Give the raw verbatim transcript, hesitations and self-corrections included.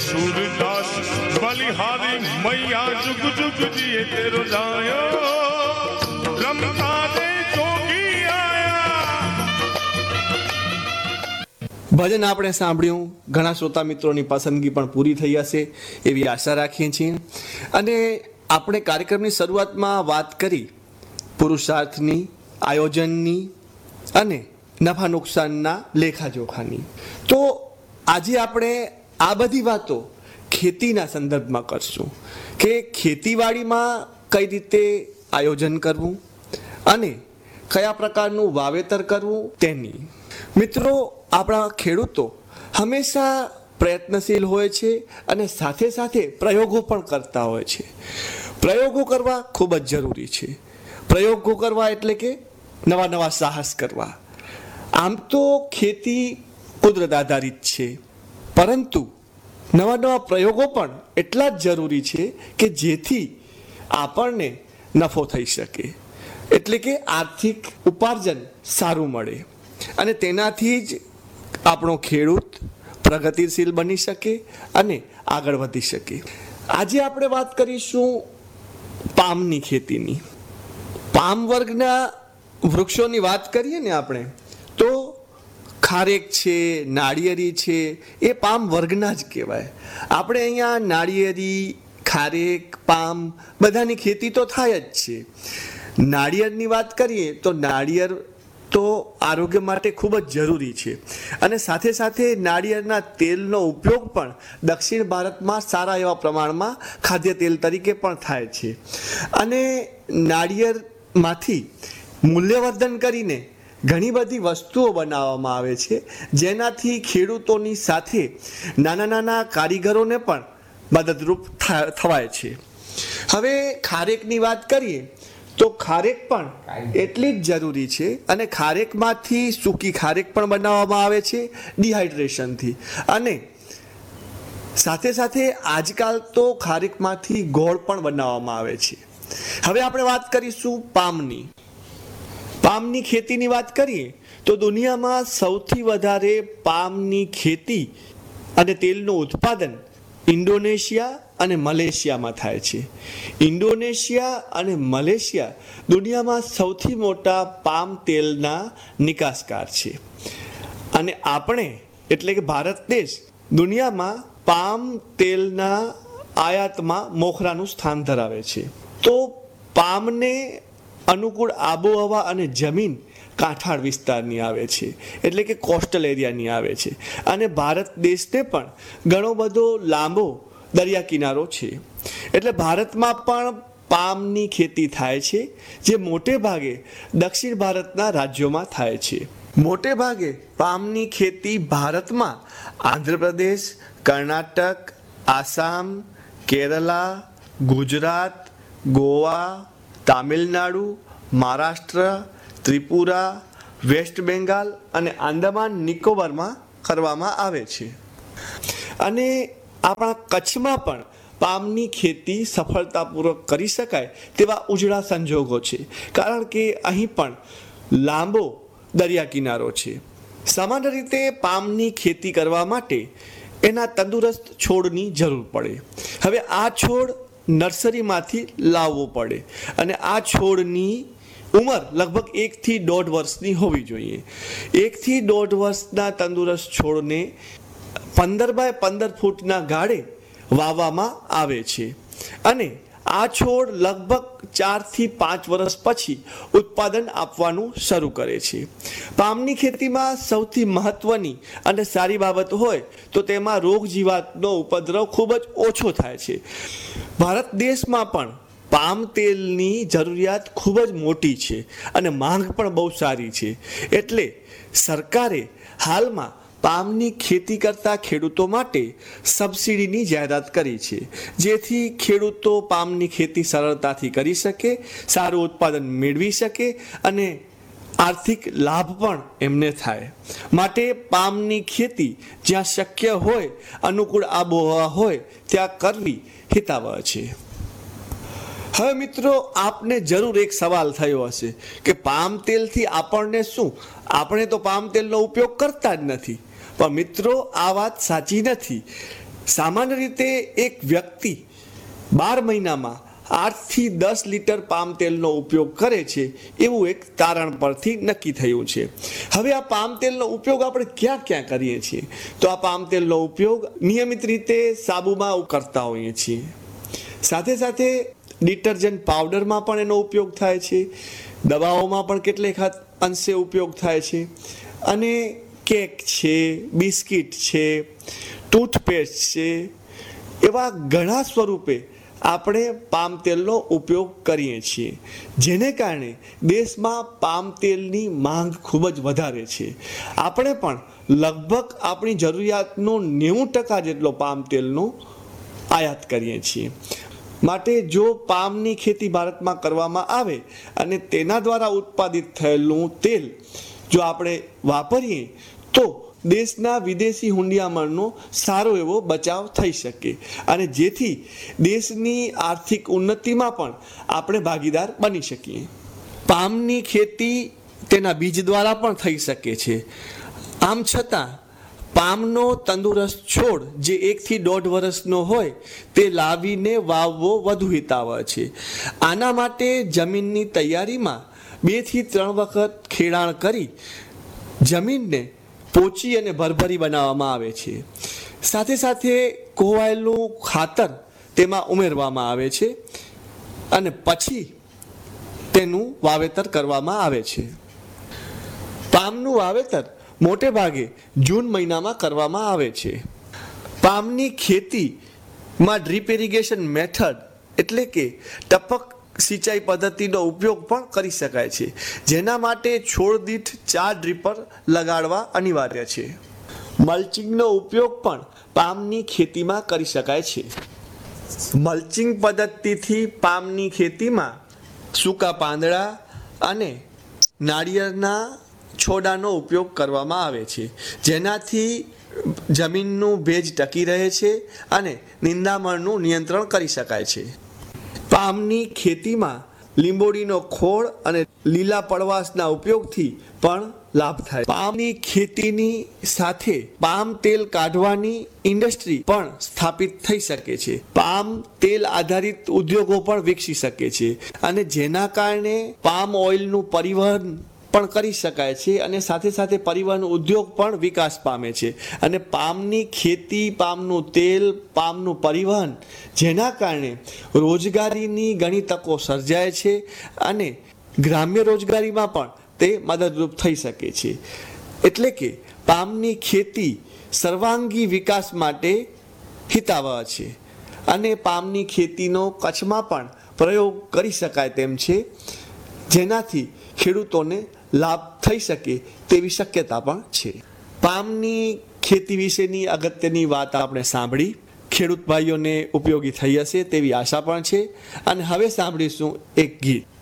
सूरदास बलिहारी मैया जुग जुग जिए तेरो जायो रमता दे जोगी आया। ભજન આપણે સાંભળ્યું, ઘણા શ્રોતા મિત્રોની પસંદગી પણ પૂરી થઈ હશે એવી આશા રાખીએ છીએ. અને આપણે કાર્યક્રમની શરૂઆતમાં વાત કરી પુરુષાર્થની, આયોજનની અને નફા નુકસાનના લેખાજોખાની. તો આજે આપણે આ બધી વાતો ખેતીના સંદર્ભમાં કરશું કે ખેતીવાડીમાં કઈ રીતે આયોજન કરવું અને કયા પ્રકારનું વાવેતર કરવું તેની. મિત્રો, આપણા ખેડૂતો હંમેશા પ્રયત્નશીલ હોય છે અને સાથે સાથે પ્રયોગો પણ કરતા હોય છે. પ્રયોગો કરવા ખૂબ જ જરૂરી છે. પ્રયોગો કરવા એટલે કે નવા નવા સાહસ કરવા. આમ તો ખેતી કુદરત આધારિત છે, પરંતુ નવા નવા પ્રયોગો પણ એટલા જ જરૂરી છે કે જેથી આપણને નફો થઈ શકે, એટલે કે આર્થિક ઉપાર્જન સારું મળે અને તેનાથી જ આપણો ખેડૂત પ્રગતિશીલ બની શકે અને આગળ વધી શકે. આજે આપણે વાત કરીશું પામની ખેતીની. પામ વર્ગના વૃક્ષોની વાત કરીએ ને આપણે, તો ખારેક છે, નાળિયેરી છે, એ પામ વર્ગના જ કહેવાય. આપણે અહીંયા નાળિયેરી, ખારેક, પામ બધાની ખેતી તો થાય જ છે. નાળિયેરની વાત કરીએ તો નાળિયેર તો આરોગ્ય માટે ખૂબ જ જરૂરી છે અને સાથે સાથે નાળિયેરના તેલનો ઉપયોગ પણ દક્ષિણ ભારતમાં સારા એવા પ્રમાણમાં ખાદ્ય તેલ તરીકે પણ થાય છે. અને નાળિયેરમાંથી મૂલ્યવર્ધન કરીને ઘણી બધી વસ્તુઓ બનાવવામાં આવે છે, જેનાથી ખેડૂતોની સાથે નાના નાના કારીગરોને પણ મદદરૂપ થવાય છે. હવે ખારેકની વાત કરીએ તો ખારેક પણ એટલી જ જરૂરી છે અને ખારેકમાંથી સૂકી ખારેક પણ બનાવવામાં આવે છે ડિહાઇડ્રેશનથી. અને સાથે સાથે આજકાલ તો ખારેકમાંથી ગોળ પણ બનાવવામાં આવે છે. હવે આપણે વાત કરીશું પામની. પામની ખેતીની વાત કરીએ તો દુનિયામાં સૌથી વધારે પામની ખેતી અને તેલનું ઉત્પાદન ઇન્ડોનેશિયા અને મલેશિયામાં થાય છે. ઇન્ડોનેશિયા અને મલેશિયા દુનિયામાં સૌથી મોટા પામ તેલના નિકાસકાર છે. અને આપણે એટલે કે ભારત દેશ દુનિયામાં પામ તેલના આયાતમાં મોખરાનું સ્થાન ધરાવે છે. તો પામને અનુકૂળ આબોહવા અને જમીન કાંઠાળ વિસ્તારની આવે છે, એટલે કે કોસ્ટલ એરિયાની આવે છે. અને ભારત દેશને પણ ઘણો બધો લાંબો દરિયા કિનારો છે, એટલે ભારતમાં પણ પામની ખેતી થાય છે, જે મોટે ભાગે દક્ષિણ ભારતના રાજ્યોમાં થાય છે. મોટે ભાગે પામની ખેતી ભારતમાં આંધ્રપ્રદેશ, કર્ણાટક, આસામ, કેરલા, ગુજરાત, ગોવા, તામિલનાડુ, મહારાષ્ટ્ર, ત્રિપુરા, વેસ્ટ બેંગાલ અને આંદામાન નિકોબારમાં કરવામાં આવે છે. અને આપણા કચ્છમાં પણ પામની ખેતી સફળતાપૂર્વક કરી શકાય તેવા ઉજળા સંજોગો છે, કારણ કે અહીં પણ લાંબો દરિયા કિનારો છે. સામાન્ય રીતે પામની ખેતી કરવા માટે એના તંદુરસ્ત છોડની જરૂર પડે. હવે આ છોડ નર્સરીમાંથી લાવવો પડે અને આ છોડની ઉંમર લગભગ એકથી દોઢ વર્ષની હોવી જોઈએ. એકથી દોઢ વર્ષના તંદુરસ્ત છોડને પંદર બાય પંદર ફૂટના ગાળે વાવવામાં આવે છે અને આ છોડ લગભગ ચારથી પાંચ વર્ષ પછી ઉત્પાદન આપવાનું શરૂ કરે છે. પામની ખેતીમાં સૌથી મહત્વની અને સારી બાબત હોય તો તેમાં રોગ જીવાતનો ઉપદ્રવ ખૂબ જ ઓછો થાય છે. ભારત દેશમાં પણ પામ તેલની જરૂરિયાત ખૂબ જ મોટી છે અને માંગ પણ બહુ સારી છે, એટલે સરકારે હાલમાં પામની ખેતી કરતા ખેડૂતો માટે સબસિડીની જાહેરાત કરી છે, જેથી ખેડૂતો પામની ખેતી સરળતાથી કરી શકે, સારું ઉત્પાદન મેળવી શકે અને આર્થિક લાભ પણ એમને થાય. માટે પામની ખેતી જ્યાં શક્ય હોય, અનુકૂળ આબોહવા હોય ત્યાં કરવી હિતાવહ છે. હવે મિત્રો, આપને જરૂર એક સવાલ થયો હશે કે પામ તેલથી આપણને શું? આપણે તો પામ તેલનો ઉપયોગ કરતા જ નથી. પણ મિત્રો, આ વાત સાચી નથી. સામાન્ય રીતે એક વ્યક્તિ બાર મહિનામાં આઠથી દસ લીટર પામ તેલનો ઉપયોગ કરે છે એવું એક તારણ પરથી નક્કી થયું છે. હવે આ પામ તેલનો ઉપયોગ આપણે ક્યાં ક્યાં કરીએ છીએ? તો આ પામ તેલનો ઉપયોગ નિયમિત રીતે સાબુમાં કરતા હોઈએ છીએ. સાથે સાથે ડિટર્જન્ટ પાવડરમાં પણ એનો ઉપયોગ થાય છે, દવાઓમાં પણ કેટલેક અંશે ઉપયોગ થાય છે, અને કેક છે, બિસ્કિટ છે, ટૂથપેસ્ટ છે, એવા ઘણા સ્વરૂપે આપણે પામ તેલનો ઉપયોગ કરીએ છીએ, જેને કારણે દેશમાં પામ તેલની માંગ ખૂબ જ વધારે છે. આપણે પણ લગભગ આપણી જરૂરિયાતનો નેવું ટકા જેટલો પામ તેલનો આયાત કરીએ છીએ. માટે જો પામની ખેતી ભારતમાં કરવામાં આવે અને તેના દ્વારા ઉત્પાદિત થયેલું તેલ જો આપણે વાપરીએ તો દેશના વિદેશી હુંડિયામણનો સારો એવો બચાવ થઈ શકે અને જેથી દેશની આર્થિક ઉન્નતિમાં પણ આપણે ભાગીદાર બની શકીએ. પામની ખેતી તેના બીજ દ્વારા પણ થઈ શકે છે. આમ છતાં પામનો તંદુરસ્ત છોડ જે એકથી દોઢ વર્ષનો હોય તે લાવીને વાવવો વધુ હિતાવહ છે. આના માટે જમીનની તૈયારીમાં બે થી ત્રણ વખત ખેડાણ કરી જમીનને પોચી અને ભરભરી બનાવવામાં આવે છે. સાથે સાથે કોવાયેલું ખાતર તેમાં ઉમેરવામાં આવે છે અને પછી તેનું વાવેતર કરવામાં આવે છે. પામનું વાવેતર મોટે ભાગે જૂન મહિનામાં કરવામાં આવે છે. પામની ખેતીમાં ડ્રીપ ઇરિગેશન મેથડ એટલે કે ટપક સિંચાઈ પદ્ધતિનો ઉપયોગ પણ કરી શકાય છે, જેના માટે છોડ દીઠ ચાર ડ્રીપર લગાડવા અનિવાર્ય છે. મલ્ચિંગનો ઉપયોગ પણ પામની ખેતીમાં કરી શકાય છે. મલ્ચિંગ પદ્ધતિથી પામની ખેતીમાં સૂકા પાંદડા અને નાળિયેરના છોડાનો ઉપયોગ કરવામાં આવે છે, જેનાથી જમીનનું ભેજ ટકી રહે છે અને નિંદામણનું નિયંત્રણ કરી શકાય છે. પામની ખેતીમાં લીંબોડીનો ખોળ અને લીલા પડવાશના ઉપયોગથી પણ લાભ થાય. પામની ખેતીની સાથે પામ તેલ કાઢવાની ઇન્ડસ્ટ્રી પણ સ્થાપિત થઈ શકે છે. પામ તેલ આધારિત ઉદ્યોગો પણ વિકસી શકે છે અને જેના કારણે પામ ઓઇલનું પરિવહન પણ કરી શકાય છે અને સાથે સાથે પરિવહન ઉદ્યોગ પણ વિકાસ પામે છે. અને પામની ખેતી, પામનું તેલ, પામનું પરિવહન, જેના કારણે રોજગારીની ઘણી તકો સર્જાય છે અને ગ્રામ્ય રોજગારીમાં પણ તે મદદરૂપ થઈ શકે છે. એટલે કે પામની ખેતી સર્વાંગી વિકાસ માટે હિતાવહ છે અને પામની ખેતીનો કચ્છમાં પણ પ્રયોગ કરી શકાય તેમ છે, જેનાથી ખેડૂતોને લાભ થઈ શકે તેવી શક્યતા પણ છે. પામની ખેતી વિશેની અગત્યની વાત આપણે સાંભળી. ખેડૂત ભાઈઓને ઉપયોગી થઈ હશે તેવી આશા પણ છે. અને હવે સાંભળીશું એક ગીત.